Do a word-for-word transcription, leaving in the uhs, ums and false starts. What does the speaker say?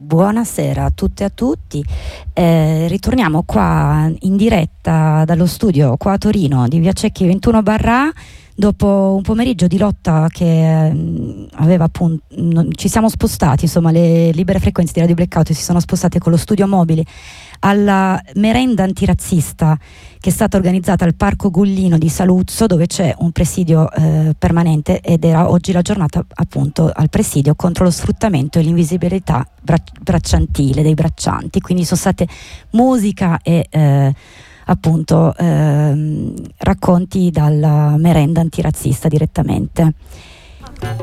buonasera a tutte e a tutti. Eh, ritorniamo qua in diretta dallo studio qua a Torino di Via Cecchi ventuno barra A, dopo un pomeriggio di lotta che mh, aveva appunto, non, ci siamo spostati, insomma le libere frequenze di Radio Blackout si sono spostate con lo studio mobile alla merenda antirazzista che è stata organizzata al Parco Gullino di Saluzzo, dove c'è un presidio eh, permanente, ed era oggi la giornata appunto al presidio contro lo sfruttamento e l'invisibilità bra- bracciantile dei braccianti. Quindi sono state musica e eh, appunto ehm, racconti dalla merenda antirazzista direttamente.